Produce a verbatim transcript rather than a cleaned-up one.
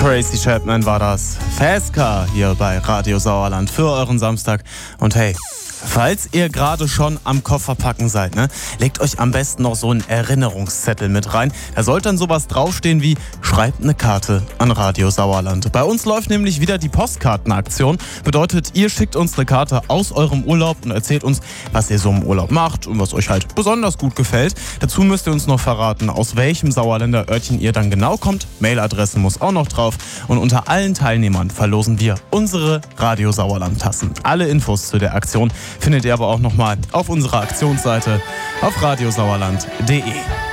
Tracy Chapman war das. Fast Car hier bei Radio Sauerland für euren Samstag. Und hey, falls ihr gerade schon am Kofferpacken seid, ne, legt euch am besten noch so einen Erinnerungszettel mit rein. Da sollte dann sowas draufstehen wie: Schreibt eine Karte an Radio Sauerland. Bei uns läuft nämlich wieder die Postkartenaktion. Bedeutet, ihr schickt uns eine Karte aus eurem Urlaub und erzählt uns, was ihr so im Urlaub macht und was euch halt besonders gut gefällt. Dazu müsst ihr uns noch verraten, aus welchem Sauerländer Örtchen ihr dann genau kommt. Mailadresse muss auch noch drauf. Und unter allen Teilnehmern verlosen wir unsere Radio Sauerland-Tassen. Alle Infos zu der Aktion findet ihr aber auch nochmal auf unserer Aktionsseite auf radiosauerland punkt de.